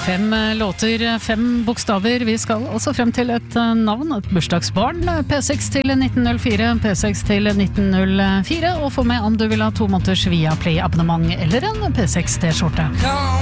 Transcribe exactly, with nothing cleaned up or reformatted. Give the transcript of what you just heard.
Fem låter, fem bokstaver. Vi skal også frem til et navn, et bursdagsbarn. P seks til nitten null fire, P seks til nitten null fire, og få med om du vil ha to måneders Viaplay abonnement eller en P seks T-skjorte.